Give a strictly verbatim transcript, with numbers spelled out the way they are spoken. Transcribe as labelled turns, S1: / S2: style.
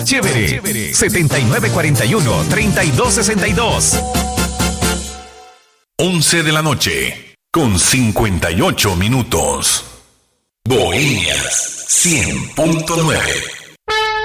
S1: Chévere. Chévere. setenta y nueve cuarenta y uno, treinta y dos sesenta y dos. once de la noche, con cincuenta y ocho minutos. Bohemias cien punto nueve.